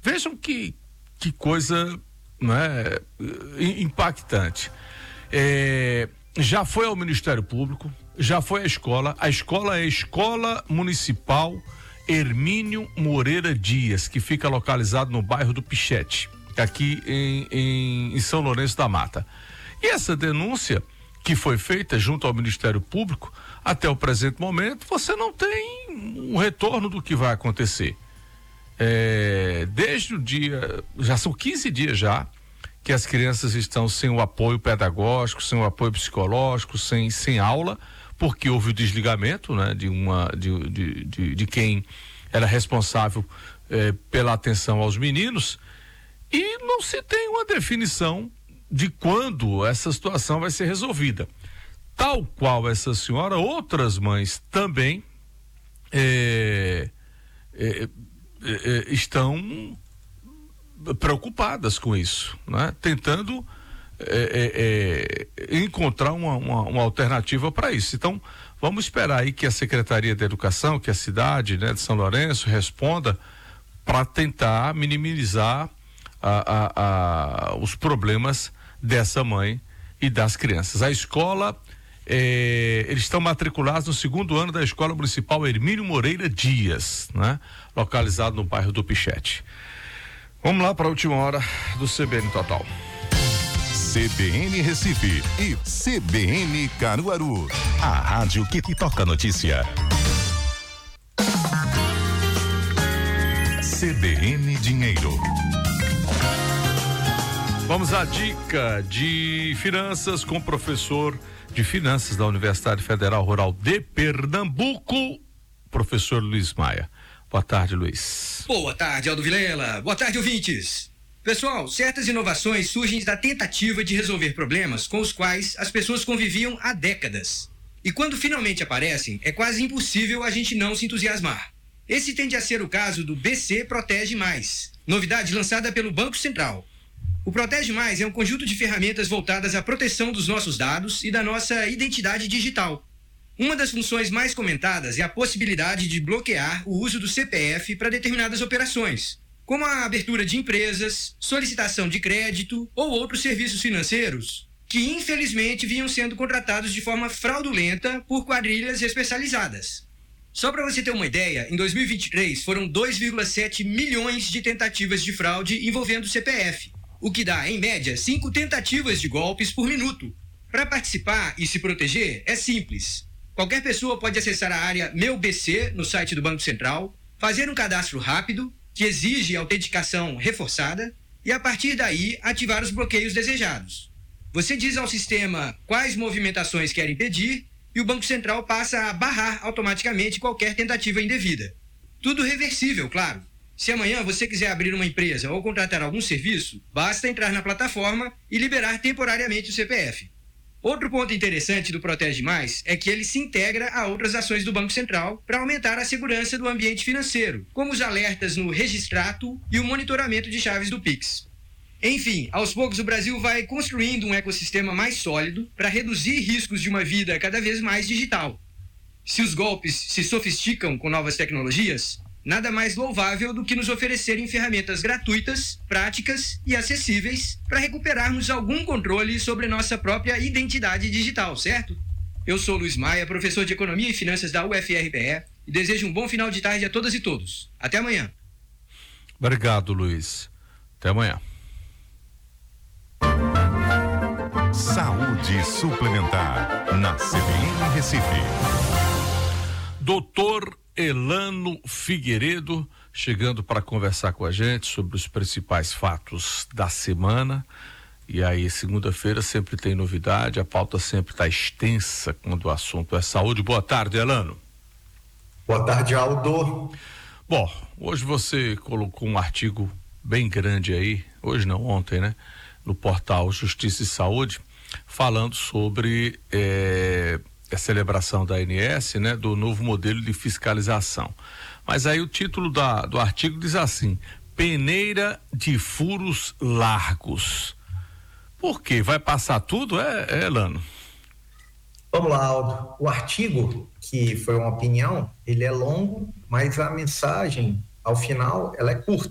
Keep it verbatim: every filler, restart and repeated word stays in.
Vejam que, que coisa, né, impactante. É, já foi ao Ministério Público, já foi à escola. A escola é a Escola Municipal Hermínio Moreira Dias, que fica localizado no bairro do Pichete, aqui em, em, em São Lourenço da Mata. E essa denúncia que foi feita junto ao Ministério Público, até o presente momento, você não tem um retorno do que vai acontecer. É, desde o dia, já são quinze dias já, que as crianças estão sem o apoio pedagógico, sem o apoio psicológico, sem, sem aula, porque houve o desligamento, né, de, uma, de, de, de, de quem era responsável eh, pela atenção aos meninos, e não se tem uma definição de quando essa situação vai ser resolvida. Tal qual essa senhora, outras mães também eh, eh, eh, estão preocupadas com isso, né? Tentando é, é, encontrar uma, uma, uma alternativa para isso. Então, vamos esperar aí que a Secretaria de Educação, que a cidade, né, de São Lourenço responda para tentar minimizar a, a, a, os problemas dessa mãe e das crianças. A escola, é, eles estão matriculados no segundo ano da Escola Municipal Hermínio Moreira Dias, né? Localizado no bairro do Pichete. Vamos lá para a última hora do C B N Total. C B N Recife e C B N Caruaru. A rádio que, que toca notícia. C B N Dinheiro. Vamos à dica de finanças com o professor de finanças da Universidade Federal Rural de Pernambuco, professor Luiz Maia. Boa tarde, Luiz. Boa tarde, Aldo Vilela. Boa tarde, ouvintes. Pessoal, certas inovações surgem da tentativa de resolver problemas com os quais as pessoas conviviam há décadas. E quando finalmente aparecem, é quase impossível a gente não se entusiasmar. Esse tende a ser o caso do B C Protege Mais, novidade lançada pelo Banco Central. O Protege Mais é um conjunto de ferramentas voltadas à proteção dos nossos dados e da nossa identidade digital. Uma das funções mais comentadas é a possibilidade de bloquear o uso do C P F para determinadas operações, como a abertura de empresas, solicitação de crédito ou outros serviços financeiros, que infelizmente vinham sendo contratados de forma fraudulenta por quadrilhas especializadas. Só para você ter uma ideia, em dois mil e vinte e três foram dois vírgula sete milhões de tentativas de fraude envolvendo o C P F, o que dá, em média, cinco tentativas de golpes por minuto. Para participar e se proteger, é simples. Qualquer pessoa pode acessar a área Meu B C no site do Banco Central, fazer um cadastro rápido, que exige autenticação reforçada, e a partir daí ativar os bloqueios desejados. Você diz ao sistema quais movimentações quer impedir e o Banco Central passa a barrar automaticamente qualquer tentativa indevida. Tudo reversível, claro. Se amanhã você quiser abrir uma empresa ou contratar algum serviço, basta entrar na plataforma e liberar temporariamente o C P F. Outro ponto interessante do Protege Mais é que ele se integra a outras ações do Banco Central para aumentar a segurança do ambiente financeiro, como os alertas no Registrato e o monitoramento de chaves do Pix. Enfim, aos poucos o Brasil vai construindo um ecossistema mais sólido para reduzir riscos de uma vida cada vez mais digital. Se os golpes se sofisticam com novas tecnologias, nada mais louvável do que nos oferecerem ferramentas gratuitas, práticas e acessíveis para recuperarmos algum controle sobre nossa própria identidade digital, certo? Eu sou Luiz Maia, professor de Economia e Finanças da U F R P E, e desejo um bom final de tarde a todas e todos. Até amanhã. Obrigado, Luiz. Até amanhã. Saúde suplementar na C B N Recife. Doutor Elano Figueiredo chegando para conversar com a gente sobre os principais fatos da semana. E aí, segunda-feira sempre tem novidade, a pauta sempre está extensa quando o assunto é saúde. Boa tarde, Elano. Boa tarde, Aldo. Bom, hoje você colocou um artigo bem grande aí, hoje não, ontem, né? No portal Justiça e Saúde, falando sobre eh, a celebração da A N S, né? Do novo modelo de fiscalização. Mas aí o título da, do artigo diz assim: peneira de furos largos. Por quê? Vai passar tudo, é, é Elano? Vamos lá, Aldo. O artigo, que foi uma opinião, ele é longo, mas a mensagem, ao final, ela é curta.